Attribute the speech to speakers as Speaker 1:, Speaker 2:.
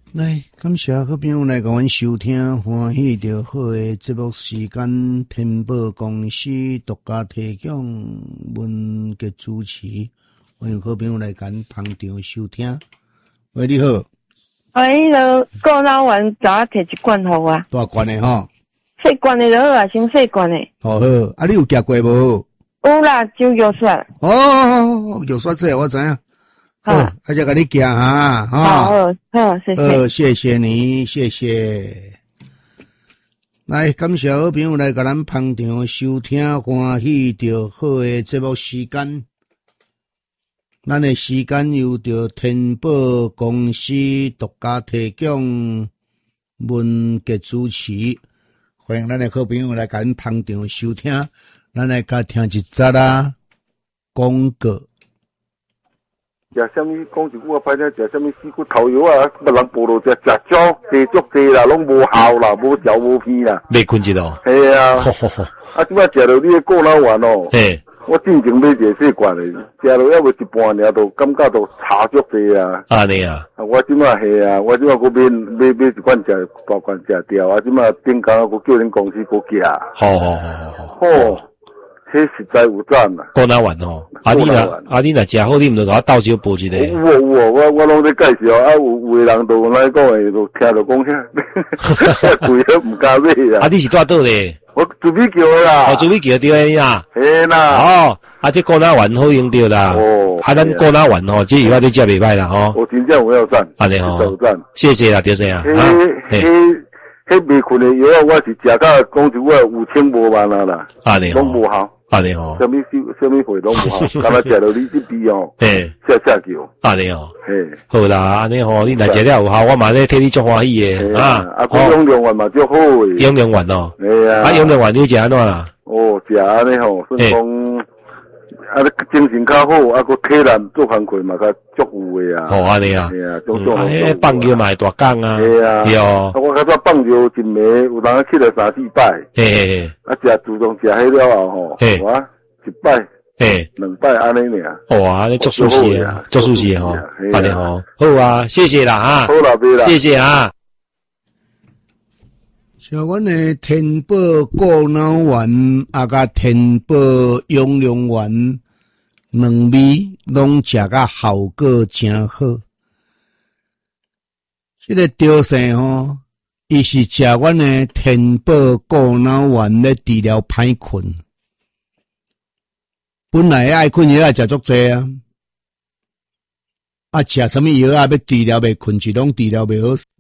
Speaker 1: 来，感谢好朋友来甲阮收听，欢喜着好诶节目时间，天宝公司独家提供，文杰主持，欢迎好朋友来甲阮捧场收听。喂，你好。
Speaker 2: 迄个顾老丸早摕一罐互我。
Speaker 1: 大罐诶吼。
Speaker 2: 细罐诶就好啊，先细罐诶。
Speaker 1: 好好，啊，你有食过无？
Speaker 2: 有啦，酒药雪。
Speaker 1: 哦，药雪这我知影。好，啊，再甲你行哈，
Speaker 2: 好，谢谢。
Speaker 1: 谢谢你，谢谢。来，感谢好朋友来甲咱捧场收听，欢喜着好诶节目时间。咱诶时间由着天宝公司独家提供，文杰主持，欢迎咱诶好朋友来甲咱捧场收听。咱来甲听一则啦，广告。
Speaker 3: 食啥物？讲一句话歹听，食啥物四骨头药啊？别人报道食少，食足济啦，拢无效啦，无嚼无片啦。
Speaker 4: 袂困一咯。
Speaker 3: 系啊。啊，即摆食到你个过老丸哦。嘿。我进前买一个细罐的，食到还未一半尔，都感觉都差足济啊。
Speaker 4: 安尼啊。
Speaker 3: 我即摆系啊，我即摆佫买一罐食大罐食掉啊！即摆顶工佫叫恁公司佫寄。好。迄实在有赞啦，
Speaker 4: 顾老丸哦，你若食好，你毋着甲我斗小报一个。
Speaker 3: 我拢在介绍，啊有的人都来讲诶，都听到讲遐贵啊，毋敢买啊。
Speaker 4: 啊，你是住倒咧？
Speaker 3: 我准备叫诶啦。
Speaker 4: 准备叫对啦。
Speaker 3: 嘿啦。
Speaker 4: 哦，这顾老丸好用着啦。哦。咱顾老丸吼，这药你食袂歹啦吼。
Speaker 3: 我真正有要赞。安尼吼。
Speaker 4: 谢谢啦，对谁啊？
Speaker 3: 迄未困诶药，我是食到讲一句话5000无万啊啦。
Speaker 4: 安尼吼。
Speaker 3: 拢无效。
Speaker 4: 安尼吼，
Speaker 3: 什么货拢无效，敢若食到你这边哦，吓叫。
Speaker 4: 安尼哦，好啦，安尼吼，你若食了有效，我嘛咧替你足欢喜诶，
Speaker 3: 啊，养良丸嘛足好诶，
Speaker 4: 养良丸哦，
Speaker 3: 系啊，
Speaker 4: 养良丸你食安怎啦？
Speaker 3: 哦，食安尼吼，算讲啊，精神较好，啊，个体力做工课嘛较足有诶啊。
Speaker 4: 哦，安尼啊，
Speaker 3: 系啊，种种。
Speaker 4: 放尿嘛会大工啊。
Speaker 3: 系啊，
Speaker 4: 对哦。
Speaker 3: 我较早放尿一暝，有人起来3、4摆。
Speaker 4: 嘿。
Speaker 3: 啊，自从食迄了后吼，哇，1摆。2摆安尼尔。
Speaker 4: 哇，你足舒适诶，足舒适诶吼。安尼吼，好啊，谢谢啦哈。
Speaker 3: 好啦，别啦。
Speaker 4: 谢谢啊。
Speaker 1: 像阮诶天宝顾老丸啊，甲天宝养良丸，两味拢食甲效果真好。这个药膳吼，伊是食阮诶天宝顾老丸咧治疗歹困。本来爱困药也食足济啊，食什么药啊要治疗袂困，是拢治疗袂好。